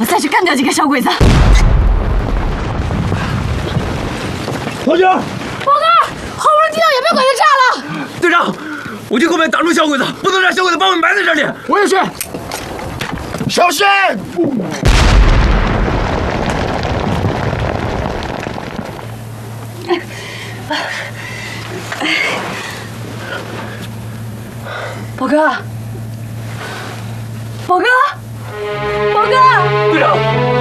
我再去干掉几个小鬼子。 头警， 报告，后门地道也被鬼子炸了。 队长，我去后面挡住小鬼子，不能让小鬼子把我们埋在这里。我也去。小心！ 宝哥，宝哥，宝哥！ 队长。